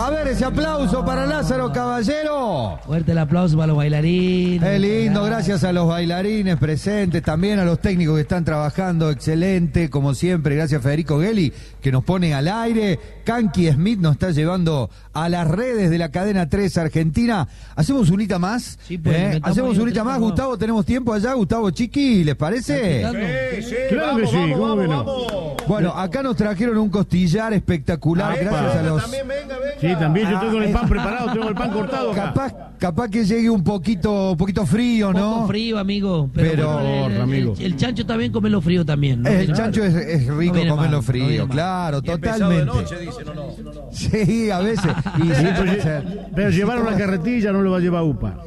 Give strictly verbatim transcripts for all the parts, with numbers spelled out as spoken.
A ver, ese aplauso para Lázaro Caballero. Fuerte el aplauso para los bailarines. Qué lindo, gracias a los bailarines presentes, también a los técnicos que están trabajando, excelente, como siempre, gracias a Federico Gelli, que nos pone al aire. Kanki Smith nos está llevando a las redes de la cadena tres Argentina. ¿Hacemos unita más? Sí, pues, ¿Eh? ¿Hacemos unita más? Vamos. Gustavo, ¿tenemos tiempo allá? Gustavo Chiqui, ¿les parece? Sí, sí, Claro vamos, que sí, vamos, ¿cómo vamos, que no? vamos. Bueno, acá nos trajeron un costillar espectacular, Ay, gracias pa. a los... También venga, venga. Sí, también yo Ah, tengo el eh. pan preparado, tengo el pan cortado acá. Capaz, capaz que llegue un poquito, un poquito frío, Un ¿no? poco frío, amigo. Pero, Pero, bueno, el, el- amigo. el chancho también comelo frío también, ¿no? El Claro. chancho es, es rico No viene comerlo mal, frío, no viene mal. claro, Y empezado de totalmente. noche, dice, no, no, no, no. Sí, a veces. Y si Sí, pero, toman lle- cer- pero y si llevaron la toman- carretilla, no lo va a llevar UPA.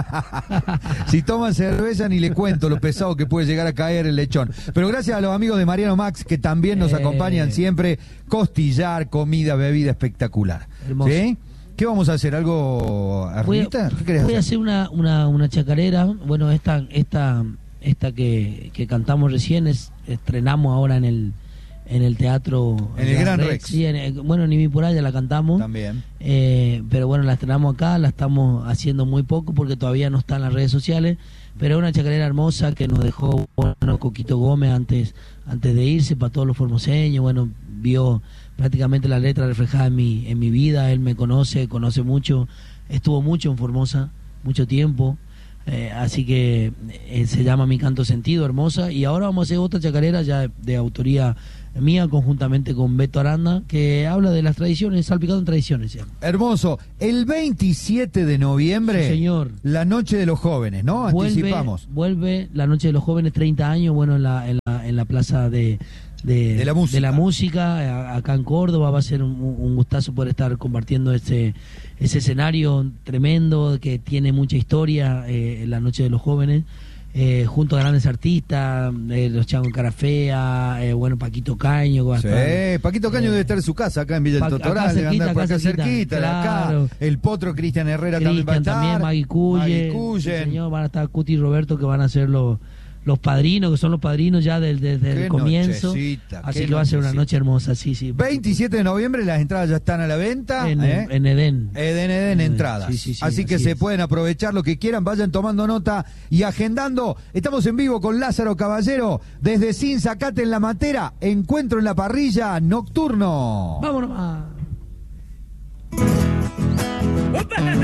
Si toman cerveza ni le cuento lo pesado que puede llegar a caer el lechón. Pero gracias a los amigos de Mariano Max que también nos Eh. acompañan siempre. Costillar, comida, bebida espectacular. Hermoso. ¿Sí? ¿Qué vamos a hacer? ¿Algo Voy a, artista? ¿Qué querés voy a hacer? hacer una, una, una chacarera. Bueno, esta esta esta que, que cantamos recién es, estrenamos ahora en el en el teatro En el Gran Rex. Sí, en el- bueno, ni mi por allá la cantamos. También. Eh, pero bueno, la estrenamos acá, la estamos haciendo muy poco porque todavía no está en las redes sociales, pero es una chacarera hermosa que nos dejó, bueno, Coquito Gómez antes antes de irse, para todos los formoseños. Bueno, vio prácticamente la letra reflejada en mi en mi vida. Él me conoce, conoce mucho, estuvo mucho en Formosa, mucho tiempo. Eh, así que eh, se llama Mi Canto Sentido, hermosa. Y ahora vamos a hacer otra chacarera ya de, de autoría mía, conjuntamente con Beto Aranda, que habla de las tradiciones, salpicado en tradiciones. ¿Sí? Hermoso. El veintisiete de noviembre, Sí, señor. la noche de los jóvenes, ¿no? Vuelve, Anticipamos. vuelve la Noche de los Jóvenes, treinta años, bueno, en la, en la, en la plaza de, de, De la música. de la música, a- acá en Córdoba. Va a ser un, un gustazo poder estar compartiendo ese, ese escenario tremendo que tiene mucha historia, eh, la Noche de los Jóvenes. Eh, junto a grandes artistas, eh, los Changos Carafea, eh, bueno, Paquito Caño, que va a Sí, estar- Paquito Caño eh, debe estar en su casa, acá en Villa Pa- del acá Totoral, debe cerquita, andar por acá acá cerquita, cerquita, de claro. acá. El Potro Cristian Herrera también va a Cristian estar. también, Magui Cuye, Magui sí, Cuyen. señor, van a estar Cuti y Roberto, que van a ser los, los padrinos, que son los padrinos ya del- desde Qué el comienzo. nochecita, Así qué que va a ser una nochecita. noche hermosa, sí, sí. veintisiete de noviembre, las entradas ya están a la venta. En, ¿eh? en Edén. Eden, Eden, entradas. Sí, sí, sí, así que así se es. pueden aprovechar lo que quieran, vayan tomando nota y agendando. Estamos en vivo con Lázaro Caballero desde Sin Zacate en la Matera. Encuentro en la parrilla nocturno. Vámonos más.